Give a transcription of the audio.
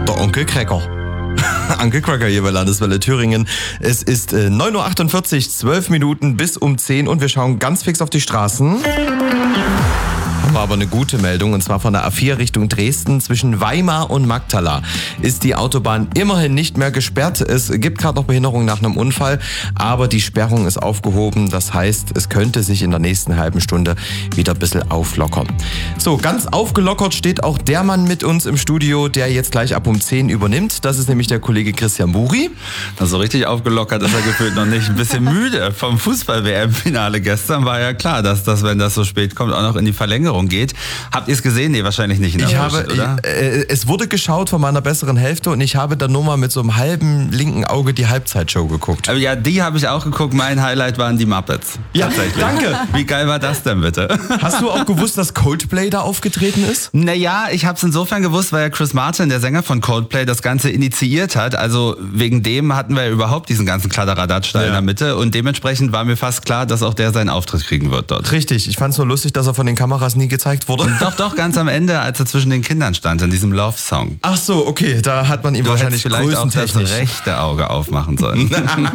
Der Onkel Cracker. Onkel Cracker hier bei Landeswelle Thüringen. Es ist 9.48 Uhr, 12 Minuten bis um 10 und wir schauen ganz fix auf die Straßen. Haben wir aber eine gute Meldung, und zwar von der A4 Richtung Dresden. Zwischen Weimar und Magdala ist die Autobahn immerhin nicht mehr gesperrt. Es gibt gerade noch Behinderung nach einem Unfall, aber die Sperrung ist aufgehoben. Das heißt, es könnte sich in der nächsten halben Stunde wieder ein bisschen auflockern. So, ganz aufgelockert steht auch der Mann mit uns im Studio, der jetzt gleich ab um 10 übernimmt. Das ist nämlich der Kollege Christian Buri. Also richtig aufgelockert ist er gefühlt noch nicht. Ein bisschen müde vom Fußball-WM-Finale gestern. War ja klar, dass das, wenn das so spät kommt, auch noch in die Verlängerung geht. Habt ihr es gesehen? Nee, wahrscheinlich nicht. Es wurde geschaut von meiner besseren Hälfte und ich habe dann nur mal mit so einem halben linken Auge die Halbzeitshow geguckt. Aber ja, die habe ich auch geguckt. Mein Highlight waren die Muppets. Ja, danke. Wie geil war das denn bitte? Hast du auch gewusst, dass Coldplay da aufgetreten ist? Naja, ich habe es insofern gewusst, weil ja Chris Martin, der Sänger von Coldplay, das Ganze initiiert hat. Also wegen dem hatten wir ja überhaupt diesen ganzen Kladderadatsch da in der Mitte und dementsprechend war mir fast klar, dass auch der seinen Auftritt kriegen wird dort. Richtig, ich fand es nur lustig, dass er von den Kameras nie gezeigt wurde. Doch, ganz am Ende, als er zwischen den Kindern stand, in diesem Love-Song. Ach so, okay, da hat man ihm wahrscheinlich vielleicht auch das größentechnisch rechte Auge aufmachen sollen.